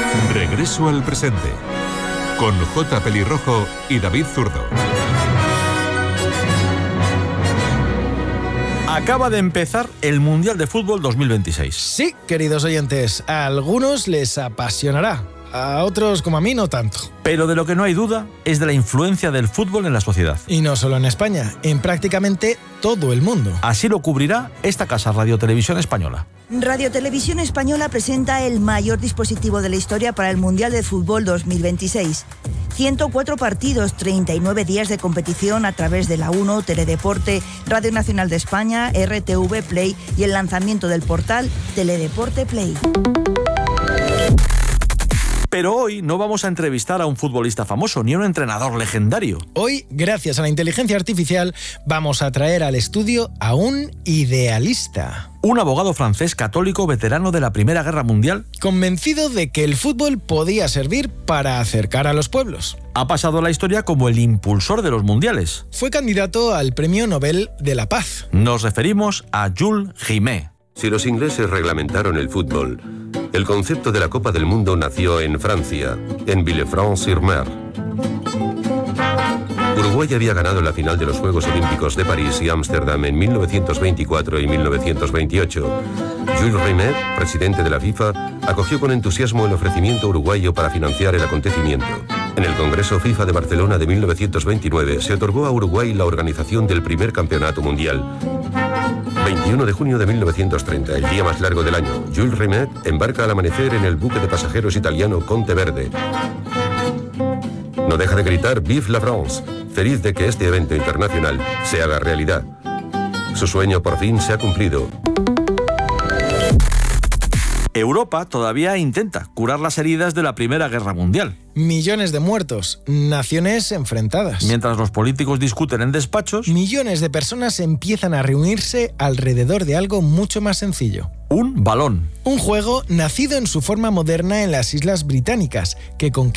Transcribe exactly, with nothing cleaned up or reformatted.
Regreso al presente, con J. Pelirrojo y David Zurdo. Acaba de empezar el Mundial de Fútbol dos mil veintiséis. Sí, queridos oyentes, a algunos les apasionará, a otros como a mí no tanto. Pero de lo que no hay duda es de la influencia del fútbol en la sociedad. Y no solo en España, en prácticamente todo el mundo. Así lo cubrirá esta casa Radio Televisión Española. Radio Televisión Española presenta el mayor dispositivo de la historia para el Mundial de Fútbol dos mil veintiséis. ciento cuatro partidos, treinta y nueve días de competición a través de la uno, Teledeporte, Radio Nacional de España, R T V Play y el lanzamiento del portal Teledeporte Play. Pero hoy no vamos a entrevistar a un futbolista famoso ni a un entrenador legendario. Hoy, gracias a la inteligencia artificial, vamos a traer al estudio a un idealista. Un abogado francés católico veterano de la Primera Guerra Mundial, convencido de que el fútbol podía servir para acercar a los pueblos. Ha pasado a la historia como el impulsor de los mundiales. Fue candidato al Premio Nobel de la Paz. Nos referimos a Jules Rimet. Si los ingleses reglamentaron el fútbol, el concepto de la Copa del Mundo nació en Francia, en Villefranche-sur-Mer. Uruguay había ganado la final de los Juegos Olímpicos de París y Ámsterdam en mil novecientos veinticuatro y mil novecientos veintiocho. Jules Rimet, presidente de la FIFA, acogió con entusiasmo el ofrecimiento uruguayo para financiar el acontecimiento. En el Congreso FIFA de Barcelona de mil novecientos veintinueve se otorgó a Uruguay la organización del primer campeonato mundial. veintiuno de junio de mil novecientos treinta, el día más largo del año, Jules Rimet embarca al amanecer en el buque de pasajeros italiano Conte Verde. No deja de gritar «Vive la France», feliz de que este evento internacional se haga realidad. Su sueño por fin se ha cumplido. Europa todavía intenta curar las heridas de la Primera Guerra Mundial. Millones de muertos, naciones enfrentadas. Mientras los políticos discuten en despachos, millones de personas empiezan a reunirse alrededor de algo mucho más sencillo. Un balón. Un juego nacido en su forma moderna en las Islas Británicas, que conquistó